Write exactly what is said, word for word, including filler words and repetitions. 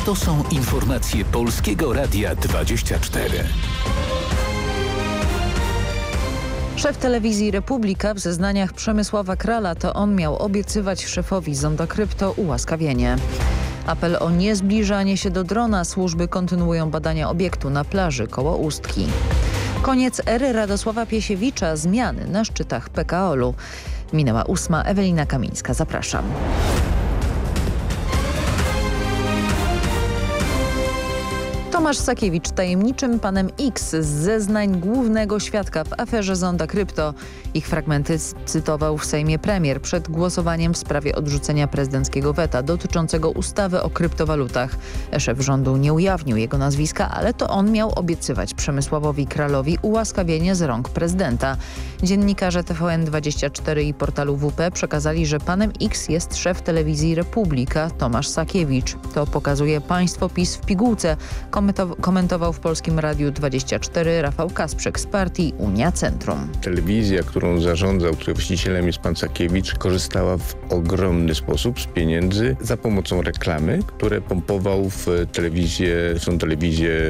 To są informacje Polskiego Radia dwadzieścia cztery. Szef telewizji Republika w zeznaniach Przemysława Krala to on miał obiecywać szefowi Zonda Krypto ułaskawienie. Apel o niezbliżanie się do drona. Służby kontynuują badania obiektu na plaży koło Ustki. Koniec ery Radosława Piesiewicza. Zmiany na szczytach P K O L-u. Minęła ósma. Ewelina Kamińska. Zapraszam. Tomasz Sakiewicz tajemniczym panem X z zeznań głównego świadka w aferze Zonda Krypto. Ich fragmenty cytował w Sejmie premier przed głosowaniem w sprawie odrzucenia prezydenckiego weta dotyczącego ustawy o kryptowalutach. Szef rządu nie ujawnił jego nazwiska, ale to on miał obiecywać Przemysławowi Kralowi ułaskawienie z rąk prezydenta. Dziennikarze T V N dwadzieścia cztery i portalu W P przekazali, że panem X jest szef telewizji Republika Tomasz Sakiewicz. To pokazuje państwo PiS w pigułce. Komentował w Polskim Radiu dwadzieścia cztery Rafał Kasprzyk z partii Unia Centrum. Telewizja, którą zarządzał, której właścicielem jest pan Sakiewicz, korzystała w ogromny sposób z pieniędzy za pomocą reklamy, które pompował w telewizję, są telewizje